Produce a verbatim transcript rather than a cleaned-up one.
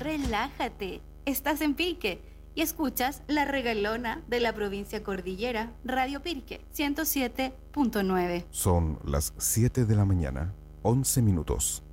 relájate. Estás en Pirque y escuchas La Regalona de la provincia Cordillera, Radio Pirque, ciento siete punto nueve. Son las siete de la mañana, once minutos.